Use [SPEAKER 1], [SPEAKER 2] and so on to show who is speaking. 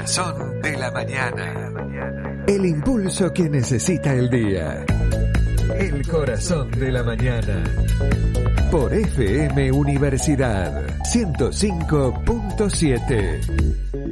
[SPEAKER 1] corazón de la mañana. El impulso que necesita el día. El corazón de la mañana. Por FM Universidad 105.7.